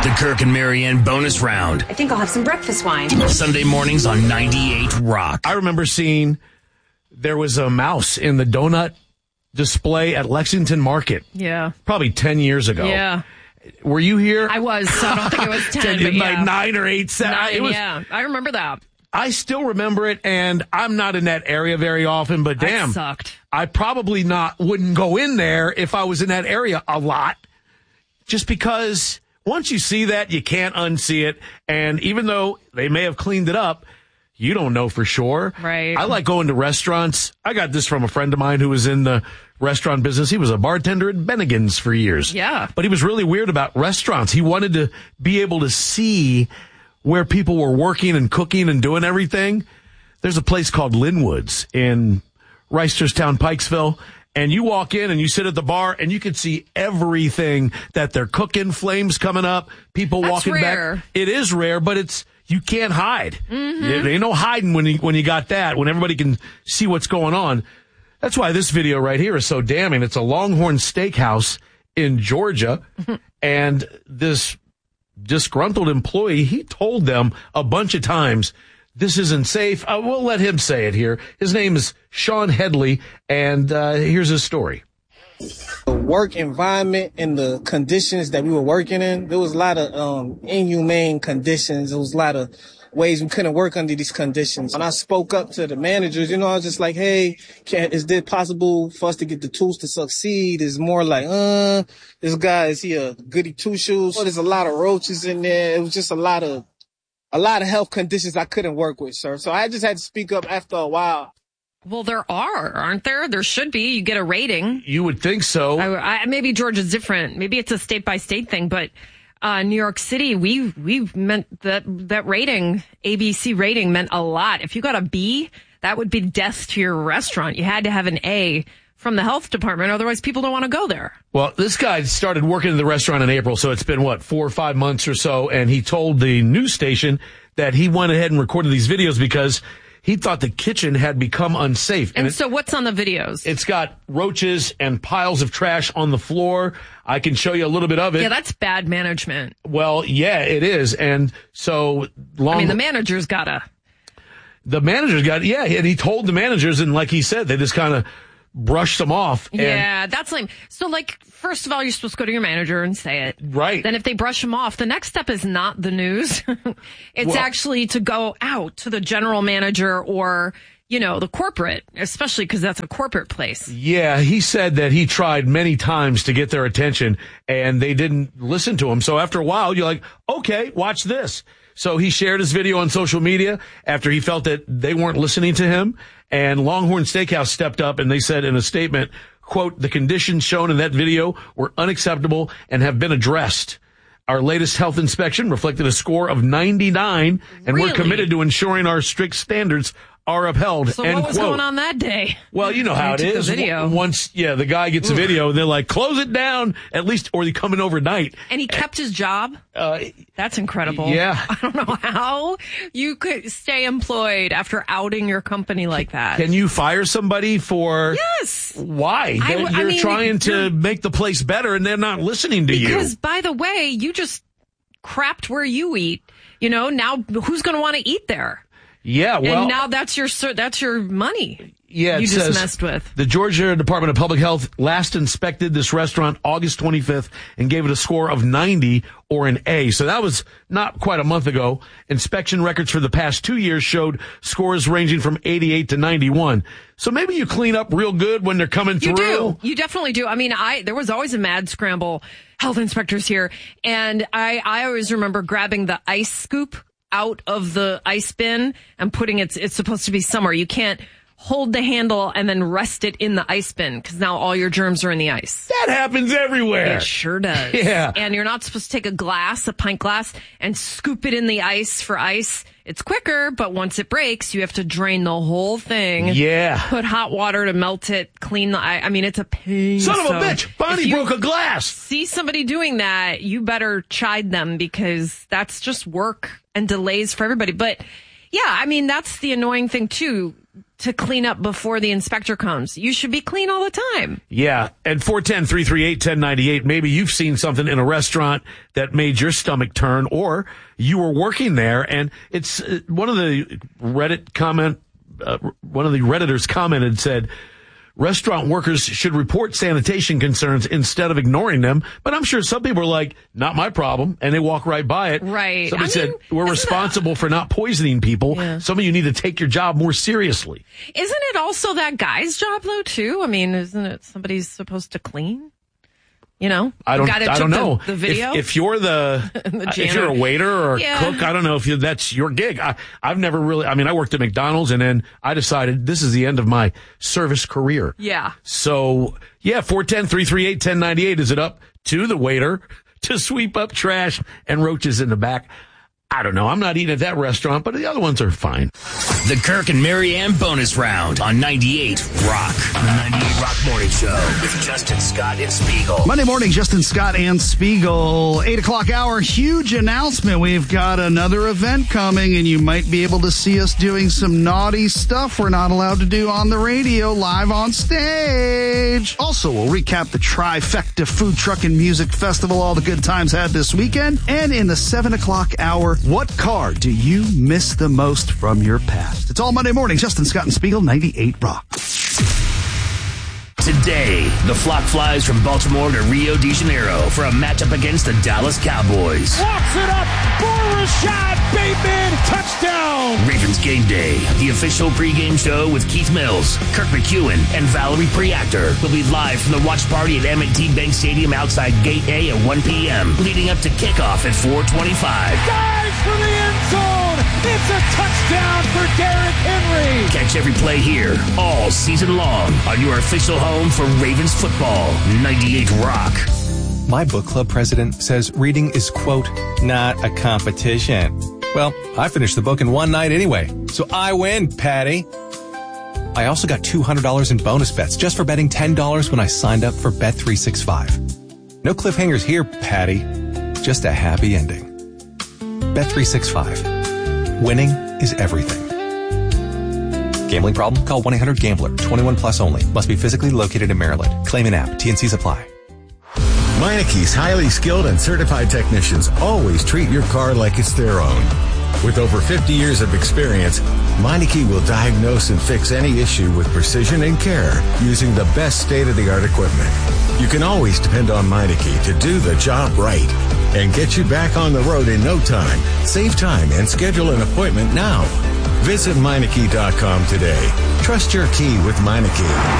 The Kirk and Marianne bonus round. I think I'll have some breakfast wine. Sunday mornings on 98 Rock. I remember seeing there was a mouse in the donut display at Lexington Market. Yeah. Probably 10 years ago. Yeah. Were you here? I was, so I don't think it was 10, but like yeah. 9 or 8, 7. Yeah, I remember that. I still remember it, and I'm not in that area very often, but damn. That sucked. I probably wouldn't go in there if I was in that area a lot, just because once you see that, you can't unsee it. And even though they may have cleaned it up, you don't know for sure. Right. I like going to restaurants. I got this from a friend of mine who was in the restaurant business. He was a bartender at Bennigan's for years. Yeah. But he was really weird about restaurants. He wanted to be able to see where people were working and cooking and doing everything. There's a place called Linwood's in Reisterstown, Pikesville. And you walk in and you sit at the bar and you can see everything that they're cooking, flames coming up, people That's walking rare. back. It is rare, but you can't hide. There ain't no hiding when you got that, when everybody can see what's going on. That's why this video right here is so damning. It's a Longhorn Steakhouse in Georgia, and this disgruntled employee, he told them a bunch of times, this isn't safe. We'll let him say it here. His name is Sean Headley, and here's his story. The work environment and the conditions that we were working in, there was a lot of inhumane conditions. There was a lot of ways we couldn't work under these conditions. When I spoke up to the managers, I was just like, hey, is it possible for us to get the tools to succeed? It's more like, this guy, is he a goody two-shoes? There's a lot of roaches in there. It was just a lot of health conditions I couldn't work with, sir. So I just had to speak up after a while. Well, there aren't there? There should be. You get a rating. You would think so. Maybe Georgia's different. Maybe it's a state-by-state thing, but New York City, we've meant that rating, ABC rating, meant a lot. If you got a B, that would be death to your restaurant. You had to have an A from the health department, otherwise people don't want to go there. Well, this guy started working in the restaurant in April, so it's been, 4 or 5 months or so, and he told the news station that he went ahead and recorded these videos because he thought the kitchen had become unsafe. And so what's on the videos? It's got roaches and piles of trash on the floor. I can show you a little bit of it. Yeah, that's bad management. Well, yeah, it is. And so the manager's got it. Yeah, and he told the managers, and like he said, they just kind of brushed them off. Yeah, that's lame. So, first of all, you're supposed to go to your manager and say it. Right. Then if they brush them off, the next step is not the news. It's actually to go out to the general manager or, the corporate, especially because that's a corporate place. Yeah, he said that he tried many times to get their attention, and they didn't listen to him. So after a while, you're like, okay, watch this. So he shared his video on social media after he felt that they weren't listening to him. And Longhorn Steakhouse stepped up and they said in a statement, quote, the conditions shown in that video were unacceptable and have been addressed. Our latest health inspection reflected a score of 99, and we're committed to ensuring our strict standards are upheld. So what was going on that day? Well, you know how it is. The video. Once, the guy gets a video, they're like, close it down, at least, or they come in overnight. And he kept his job? That's incredible. Yeah. I don't know how you could stay employed after outing your company like that. Can you fire somebody for... Yes. Why? You're trying to make the place better, and they're not listening to you. Because, by the way, you just crapped where you eat. Now who's going to want to eat there? Yeah, well... And now that's your money. Yeah, you just messed with. The Georgia Department of Public Health last inspected this restaurant August 25th and gave it a score of 90 or an A. So that was not quite a month ago. Inspection records for the past 2 years showed scores ranging from 88 to 91. So maybe you clean up real good when they're coming through. You do. You definitely do. I mean, there was always a mad scramble, health inspectors here. And I always remember grabbing the ice scoop out of the ice bin and putting it's supposed to be somewhere. You can't hold the handle and then rest it in the ice bin because now all your germs are in the ice. That happens everywhere. It sure does. Yeah. And you're not supposed to take a pint glass, and scoop it in the ice for ice. It's quicker, but once it breaks, you have to drain the whole thing. Yeah. Put hot water to melt it, clean the ice. I mean, it's a pain. Son of a bitch! Bonnie broke a glass! See somebody doing that, you better chide them because that's just work and delays for everybody. But yeah, I mean, that's the annoying thing too. to clean up before the inspector comes. You should be clean all the time. Yeah. And 410-338-1098, maybe you've seen something in a restaurant that made your stomach turn, or you were working there and it's one of the Redditors commented, said, restaurant workers should report sanitation concerns instead of ignoring them. But I'm sure some people are like, not my problem, and they walk right by it. Right. Somebody said, we're responsible for not poisoning people. Yeah. Some of you need to take your job more seriously. Isn't it also that guy's job, though, too? I mean, isn't it somebody's supposed to clean? You know, I don't know. The video. If you're if you're a waiter or a cook, I don't know if that's your gig. I've never really. I mean, I worked at McDonald's, and then I decided this is the end of my service career. Yeah. So 410-338-1098. Is it up to the waiter to sweep up trash and roaches in the back? I don't know. I'm not eating at that restaurant, but the other ones are fine. The Kirk and Marianne bonus round on 98 Rock. The 98 Rock Morning Show with Justin Scott and Spiegel. Monday morning, Justin Scott and Spiegel. 8 o'clock hour, huge announcement. We've got another event coming, and you might be able to see us doing some naughty stuff we're not allowed to do on the radio live on stage. Also, we'll recap the Trifecta Food Truck and Music Festival, all the good times had this weekend. And in the 7 o'clock hour, what car do you miss the most from your past? It's all Monday morning. Justin Scott and Spiegel, 98 Rock. Today, the flock flies from Baltimore to Rio de Janeiro for a matchup against the Dallas Cowboys. Walks it up for Rashad Bateman. Touchdown. Ravens Game Day, the official pregame show with Keith Mills, Kirk McEwen, and Valerie Preactor will be live from the watch party at M&T Bank Stadium outside Gate A at 1 p.m., leading up to kickoff at 4:25. Dives for the end zone. It's a touchdown for Derrick Henry. Catch every play here all season long on your official home for Ravens football, 98 Rock. My book club president says reading is, quote, not a competition. Well, I finished the book in one night anyway, so I win, Patty. I also got $200 in bonus bets just for betting $10 when I signed up for Bet365. No cliffhangers here, Patty. Just a happy ending. Bet365. Winning is everything. Gambling problem? Call 1-800-GAMBLER. 21 plus only. Must be physically located in Maryland. Claim in app. T&Cs apply. Meineke's highly skilled and certified technicians always treat your car like it's their own. With over 50 years of experience, Meineke will diagnose and fix any issue with precision and care using the best state-of-the-art equipment. You can always depend on Meineke to do the job right and get you back on the road in no time. Save time and schedule an appointment now. Visit Meineke.com today. Trust your key with Meineke.